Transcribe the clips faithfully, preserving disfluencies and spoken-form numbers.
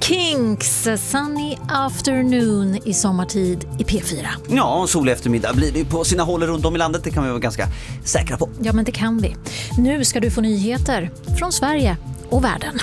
Kinks, Sunny Afternoon i sommartid i P fyra. Ja, en solig eftermiddag blir det på sina håll runt om i landet. Det kan vi vara ganska säkra på. Ja, men det kan vi. Nu ska du få nyheter från Sverige och världen.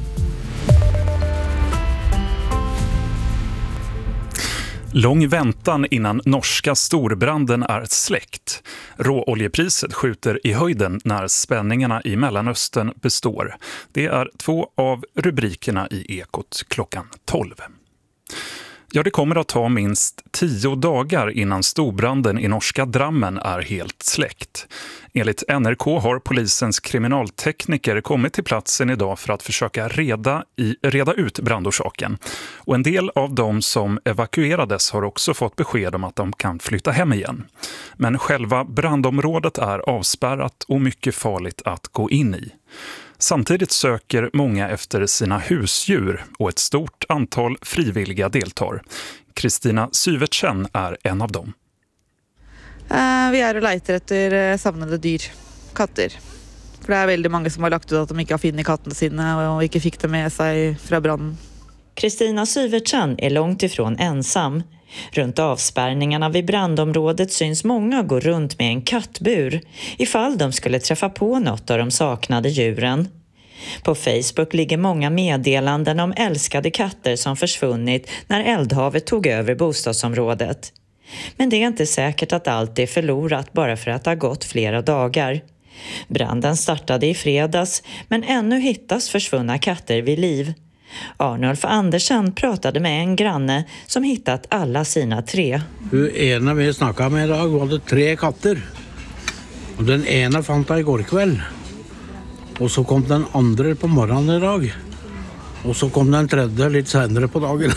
Lång väntan innan norska storbranden är släckt. Råoljepriset skjuter i höjden när spänningarna i Mellanöstern består. Det är två av rubrikerna i Ekot klockan tolv. Ja, det kommer att ta minst tio dagar innan storbranden i norska Drammen är helt släckt. Enligt N R K har polisens kriminaltekniker kommit till platsen idag för att försöka reda, i, reda ut brandorsaken. Och en del av de som evakuerades har också fått besked om att de kan flytta hem igen. Men själva brandområdet är avspärrat och mycket farligt att gå in i. Samtidigt söker många efter sina husdjur och ett stort antal frivilliga deltar. Kristina Syvertsen är en av dem. Uh, vi är och letar efter uh, savnade dyr, katter. För det är väldigt många som har lagt ut att de inte har funnit katterna sina och inte fick det med sig från branden. Kristina Syvertsen är långt ifrån ensam. Runt avspärrningarna vid brandområdet syns många gå runt med en kattbur ifall de skulle träffa på något av de saknade djuren. På Facebook ligger många meddelanden om älskade katter som försvunnit när eldhavet tog över bostadsområdet. Men det är inte säkert att allt är förlorat bara för att det har gått flera dagar. Branden startade i fredags, men ännu hittas försvunna katter vid liv. Arnulf Andersen pratade med en granne som hittat alla sina tre. Ena vi snackade med idag var det tre katter. Och den ena fann jag igår kväll. Och så kom den andra på morgonen idag. Och så kom den tredje lite senare på dagen.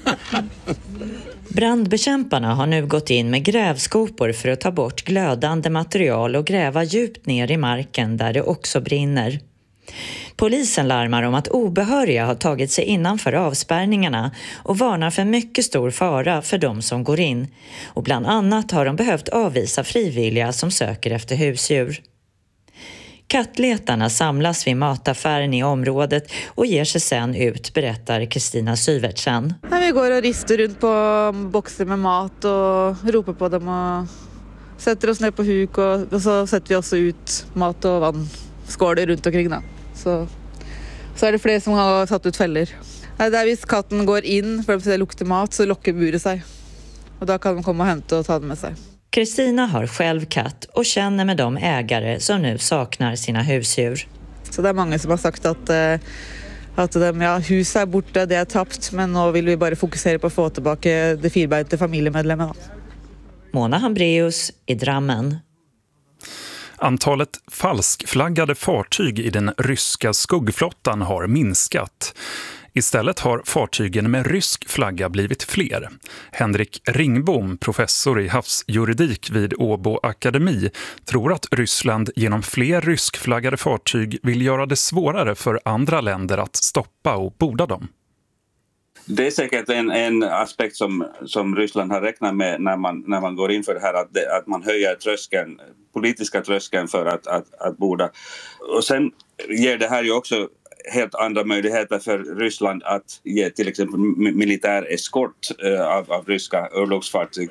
Brandbekämparna har nu gått in med grävskopor för att ta bort glödande material och gräva djupt ner i marken där det också brinner. Polisen larmar om att obehöriga har tagit sig innanför avspärrningarna och varnar för mycket stor fara för de som går in. Och bland annat har de behövt avvisa frivilliga som söker efter husdjur. Kattletarna samlas vid mataffären i området och ger sig sen ut, berättar Kristina Syvertsen. Vi går och rister runt på boxar med mat och ropar på dem och sätter oss ner på huk och, och så sätter vi också ut mat och vatten, skålar runt omkring då. Så, så är det fler som har satt ut fällor. Där hvis katten går in för att det luktar mat så lockar buret sig. Och då kan de komma och hämta och ta det med sig. Kristina har själv katt och känner med de ägare som nu saknar sina husdjur. Så det är många som har sagt att, att de, ja, huset är borta, det är tappt, men nu vill vi bara fokusera på att få tillbaka de fyrbente familjemedlemmarna. Mona Hambreus i Drammen. Antalet falskflaggade fartyg i den ryska skuggflottan har minskat. Istället har fartygen med rysk flagga blivit fler. Henrik Ringbom, professor i havsjuridik vid Åbo Akademi, tror att Ryssland genom fler ryskflaggade fartyg vill göra det svårare för andra länder att stoppa och borda dem. Det är säkert en, en aspekt som, som Ryssland har räknat med när man, när man går in för det här, att, det, att man höjer tröskeln, politiska tröskeln för att, att, att borda. Och sen ger det här ju också helt andra möjligheter för Ryssland att ge till exempel militär eskort uh, av, av ryska örlogsfartyg.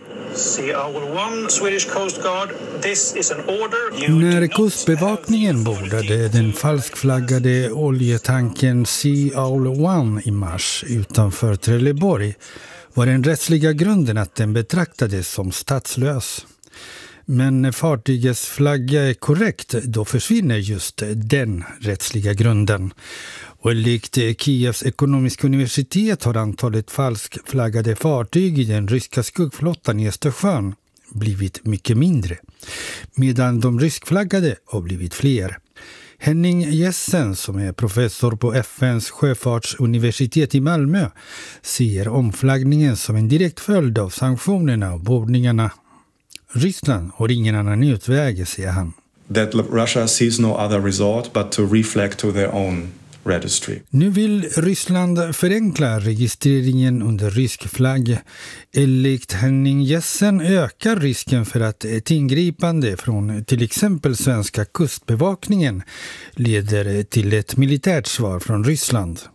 När kustbevakningen bordade den falskflaggade oljetanken Sea Owl One i mars utanför Trelleborg var den rättsliga grunden att den betraktades som statslös. Men när fartygets flagga är korrekt, då försvinner just den rättsliga grunden. Och likt Kievs ekonomiska universitet har antalet falskflaggade fartyg i den ryska skuggflottan i Östersjön blivit mycket mindre, medan de ryskflaggade har blivit fler. Henning Jessen, som är professor på F N:s sjöfartsuniversitet i Malmö, ser omflaggningen som en direkt följd av sanktionerna och bordningarna. Ryssland har ingen annan utväg, säger han. That Russia sees no other resort but to reflect to their own registry. Nu vill Ryssland förenkla registreringen under rysk flagg. Enligt Henning Jessen ökar risken för att ett ingripande från till exempel svenska kustbevakningen leder till ett militärt svar från Ryssland.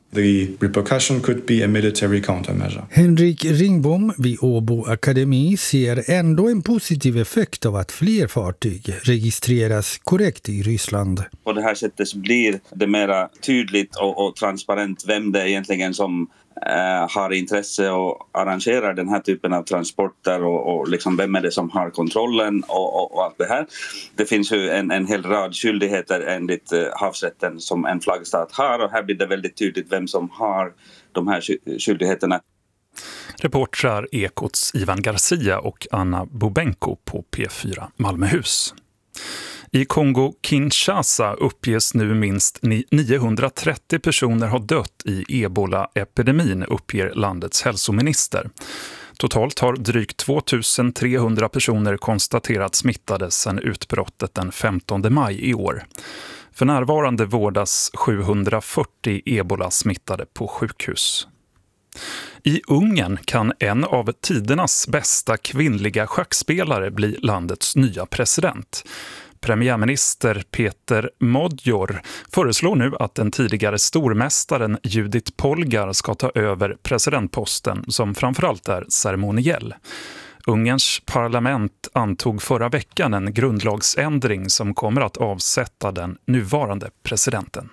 The repercussion could be a military countermeasure. Henrik Ringbom vid Åbo Akademi ser ändå en positiv effekt av att fler fartyg registreras korrekt i Ryssland. På det här sättet så blir det mer tydligt och, och transparent vem det är egentligen som eh, har intresse och arrangerar den här typen av transporter och, och liksom vem är det som har kontrollen och, och, och allt det här. Det finns ju en, en hel rad skyldigheter enligt eh, havsrätten som en flaggstat har, och här blir det väldigt tydligt vem som har de här skyldigheterna. Reportrar Ekots Ivan Garcia och Anna Bobenko på P fyra Malmöhus. I Kongo-Kinshasa uppges nu minst niohundratrettio personer ha dött i ebola-epidemin, uppger landets hälsominister. Totalt har drygt tvåtusentrehundra personer konstaterats smittade sedan utbrottet den femtonde maj i år. För närvarande vårdas sjuhundrafyrtio ebola-smittade på sjukhus. I Ungern kan en av tidernas bästa kvinnliga schackspelare bli landets nya president. Premiärminister Peter Modjor föreslår nu att den tidigare stormästaren Judith Polgar ska ta över presidentposten, som framförallt är ceremoniell. Ungerns parlament antog förra veckan en grundlagsändring som kommer att avsätta den nuvarande presidenten.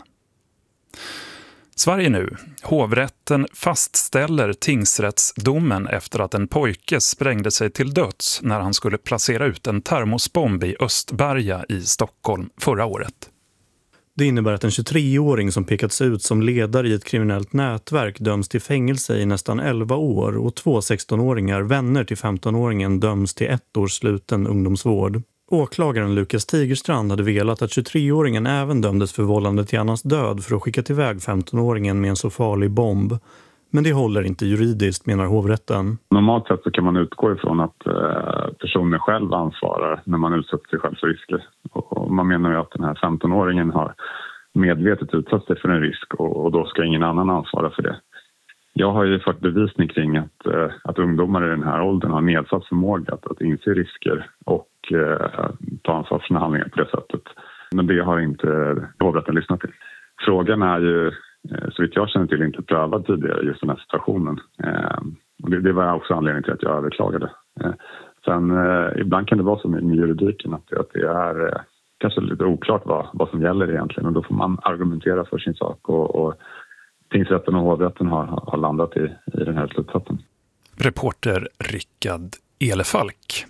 Sverige nu. Hovrätten fastställer tingsrättsdomen efter att en pojke sprängde sig till döds när han skulle placera ut en termosbomb i Östberga i Stockholm förra året. Det innebär att en tjugotreåring som pekats ut som ledare i ett kriminellt nätverk döms till fängelse i nästan elva år och två sextonåringar, vänner till femtonåringen, döms till ett års sluten ungdomsvård. Åklagaren Lukas Tigerstrand hade velat att tjugotreåringen även dömdes för vållande till annans död för att skicka iväg femtonåringen med en så farlig bomb. Men det håller inte juridiskt, menar hovrätten. Normalt sett så kan man utgå ifrån att eh, personen själv ansvarar när man utsätter sig själv för risker. Och man menar ju att den här femtonåringen har medvetet utsatt sig för en risk och, och då ska ingen annan ansvara för det. Jag har ju fått bevisning kring att, eh, att ungdomar i den här åldern har nedsatt förmåga att, att inse risker och eh, ta ansvar för sina handlingar på det sättet. Men det har inte hovrätten lyssnat till. Frågan är ju, eh, så vitt jag känner till, inte prövad tidigare just den här situationen. Eh, och det, det var också anledningen till att jag överklagade. Eh, sen eh, ibland kan det vara så med, med juridiken att, att det är eh, kanske lite oklart vad, vad som gäller egentligen. Och då får man argumentera för sin sak och, och tingsrätten och hovrätten har, har landat i, i den här slutsatsen. Reporter Rickard Elefalk.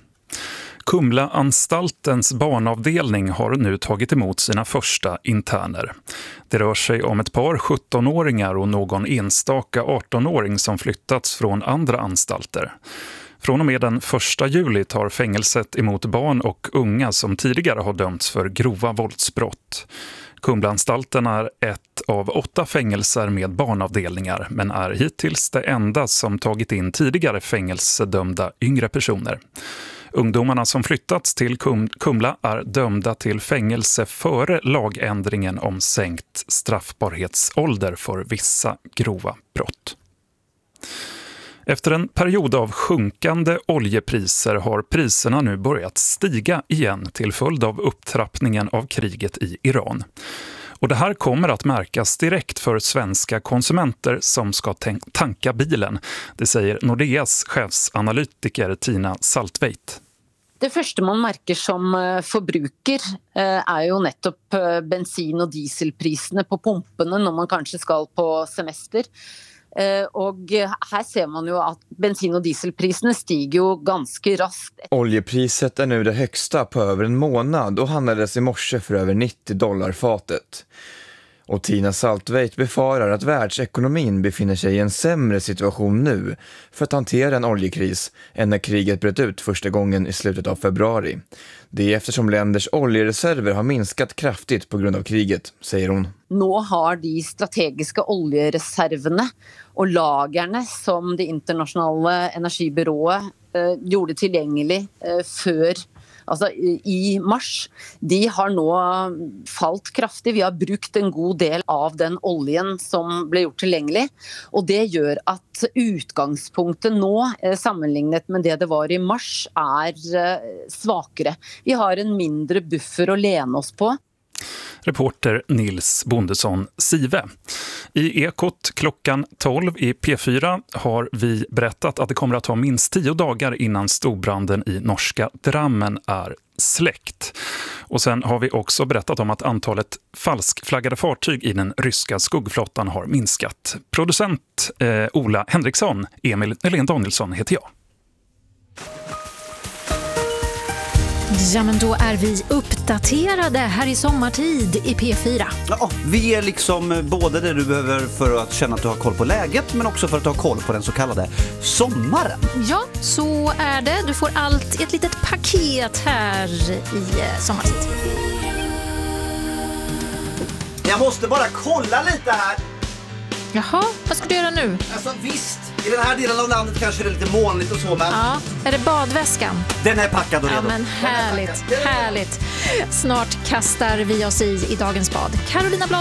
Kumla-anstaltens barnavdelning har nu tagit emot sina första interner. Det rör sig om ett par sjuttonåringar och någon enstaka artonåring som flyttats från andra anstalter. Från och med den första juli tar fängelset emot barn och unga som tidigare har dömts för grova våldsbrott. Kumlaanstalten är ett av åtta fängelser med barnavdelningar, men är hittills det enda som tagit in tidigare fängelsedömda yngre personer. Ungdomarna som flyttats till Kumla är dömda till fängelse före lagändringen om sänkt straffbarhetsålder för vissa grova brott. Efter en period av sjunkande oljepriser har priserna nu börjat stiga igen till följd av upptrappningen av kriget i Iran. Och det här kommer att märkas direkt för svenska konsumenter som ska tanka bilen. Det säger Nordeas chefsanalytiker Tina Saltveit. Det första man märker som förbruker är ju nettopp bensin- och dieselpriserna på pumporna när man kanske ska på semester. Och här ser man ju att bensin- och dieselpriserna stiger ju ganska raskt. Oljepriset är nu det högsta på över en månad och handlades i morse för över nittio dollar fatet. Och Tina Saltveit befarar att världsekonomin befinner sig i en sämre situation nu för att hantera en oljekris än när kriget bröt ut första gången i slutet av februari. Det är eftersom länders oljereserver har minskat kraftigt på grund av kriget, säger hon. Nu har de strategiska oljereserverna och lagerna som det internationella energibyrået eh, gjorde tillgänglig eh, för alltså i mars, de har nu fallit kraftigt. Vi har brukt en god del av den oljen som blev gjort tillgänglig, och det gör att utgangspunktet nu sammanlignet med det det var i mars är svagare. Vi har en mindre buffer att lena oss på. Reporter Nils Bondesson Sive. I Ekot klockan tolv i P fyra har vi berättat att det kommer att ta minst tio dagar innan storbranden i norska Drammen är släckt. Och sen har vi också berättat om att antalet falskflaggade fartyg i den ryska skuggflottan har minskat. Producent eh, Ola Henriksson, Emil Helén Danielsson heter jag. Ja, men då är vi uppdaterade här i sommartid i P fyra. Ja, vi är liksom både det du behöver för att känna att du har koll på läget, men också för att ha koll på den så kallade sommaren. Ja, så är det. Du får allt i ett litet paket här i sommartid. Jag måste bara kolla lite här. Jaha, vad ska du göra nu? Alltså visst, i den här delen av landet kanske det är lite molnigt och så, men... Ja, är det badväskan? Den är packad och redo. Ja, men härligt, härligt. Snart kastar vi oss i i dagens bad. Carolina Blad